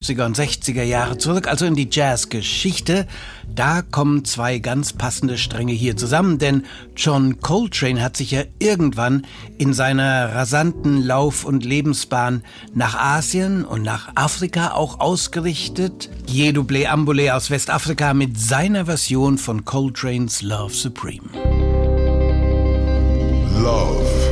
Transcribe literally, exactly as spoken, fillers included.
fünfziger und sechziger Jahre zurück, also in die Jazzgeschichte. Da kommen zwei ganz passende Stränge hier zusammen, denn John Coltrane hat sich ja irgendwann in seiner rasanten Lauf- und Lebensbahn nach Asien und nach Afrika auch ausgerichtet. Je Doublé Ambolé aus Westafrika mit seiner Version von Coltranes Love Supreme. Love.